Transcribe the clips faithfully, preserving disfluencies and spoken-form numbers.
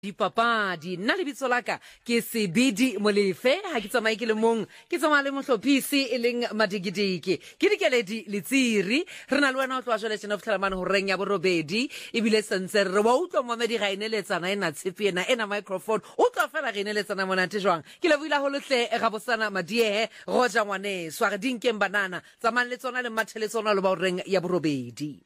Dipapadi nna le bitso laka ke Sebidi Molefe ha ke tsamaye ke le mong ke tsamaya le mohlophisi e leng Madigidiki ke dikeledi letsiri re na le wena o tloa jwale tjena o fitlhela ho reng ya borobedi ebile sentse re wa utlwa momedi ga ineletsana ena tshepi ena ena microphone o tloa fela ga ineletsana monate jwang ke le buila ho lehle ga bosana madiehe Roja ngwane sware dinkeng banana tsamang le tsona le mathele tsona le ba reng ya borobedi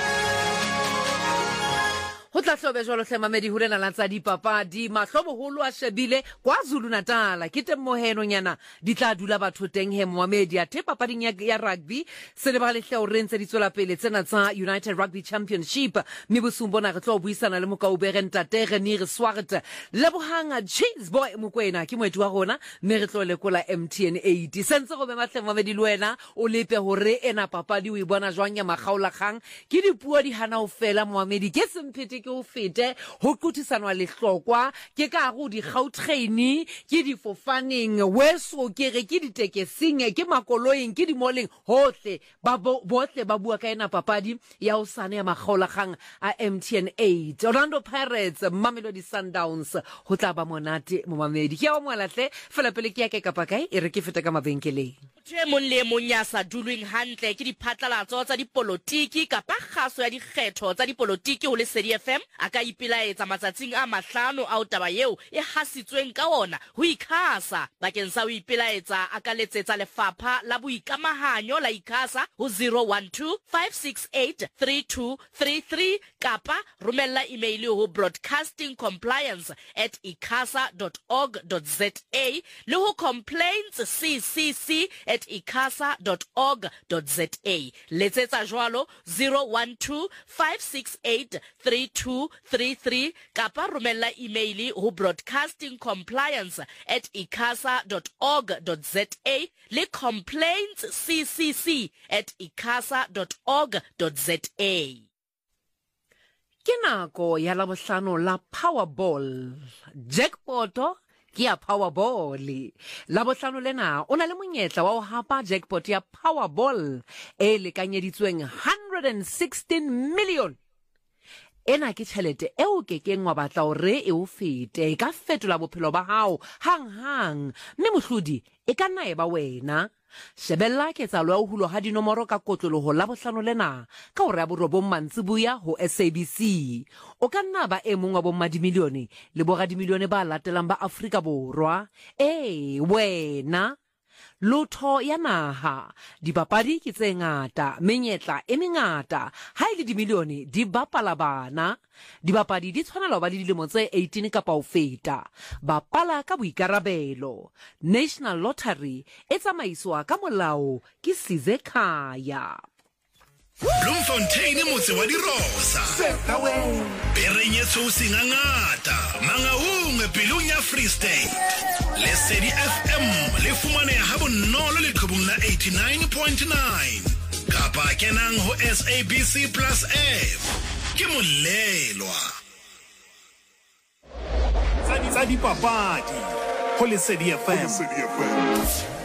ho tla hlobe jwalo hle mamedi ho lena la tsa dipapadi mahloboholo a shebile KwaZulu Natal ke temoheno nyana di tla dula batho teng he mamedi a the papading ya, ya rugby se le ba le hle o rentse di tswela pele tsena tsa United Rugby Championship mme bosung bona re tlo buisana le mokaubere ntate Renir Swart le bohanga cheese boy mokwena ke moeti wa rona mme re tlo lekola M T N eighty sentse go be mahle mamedi le wena o lepe hore ena papadi o e bona jwang ya makgaola kgang ke dipuo di hana ho fela mamedi ke semphete ke o fete ho qutisanwa le hlokwa ke ka go di Gautrain ke di fofaneng weso ke re ke di tekesing ke makoloing ke di moleng hohle ba bohle ba bua ka ena papadi ya o sane ya makgaola kgang a M T N eight Orlando Pirates Mamelodi Sundowns ho tla ba monate mo mamedi ke a mo lahle fela pele ke ya ke kapa kae e re ke feta ka mabenkeleng tse mon le monyasa dulwing hantle ke diphatlalatso tsa dipolotiki kapa kgaso ya dikgetho tsa dipolotiki ho le Sedi F M a ka ipilaetsa matsatsing a mahlano a taba eo e hasitsweng ka ona ho ikhasa bakeng sa ho ipilaetsa a ka letsetsa lefapha la boikamahanyo la ikhasa ho zero one two five six eight three two three three kapa romella email ho broadcasting compliance at ikhasa dot org dot za le ho complaints ccc at ikhasa dot org dot za letsetsa jwalo zero one two five six eight three two three three kapa romella email ho broadcasting compliance at ikhasa dot org dot za le complaints ccc at ikhasa dot org dot za ke nako ya la bohlano la Powerball jackpot ke ya Powerball la bohlano lena o na le monyetla wa ho hapa jackpot ya Powerball e lekanyeditsweng one hundred sixteen million ena ke tšhelete eo ke keng wa batla hore e o fete ka fetola bophelo ba hao hang hang mme mohlodi e ka nna e ba wena shebella ke tsa lo hulo ha dinomoro ka kotloloho la bohlano lena ka hore ya borobong mantsibuya ho S A B C o ka nna ba e mong wa bomma dimilione le boga dimilione ba latelang ba Afrika Borwa e wena lotho ya naha dipapadi ke tse ngata menyetla e mengata ha ile dimilione di bapala bana dibapadi di tshwanela ba le dilemo tse eighteen kapa ho feta bapala ka boikarabelo National Lottery e tsamaiswa ka molao ke Sizekhaya Bloemfontein motse wa dirosa Berenyetso singangata mangaung pelong ya Free State le Sedi F M le fumane ha bonolo le qhubung la eighty-nine point nine kapa kenang ho S A B C Plus app ke molelwa tsa dipapadi ho le Sedi F M